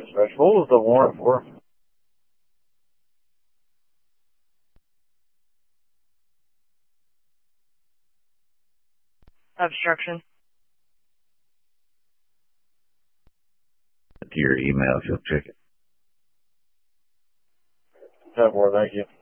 dispatch. What was the warrant for? Obstruction. To your email, she'll check it. 10-4, thank you.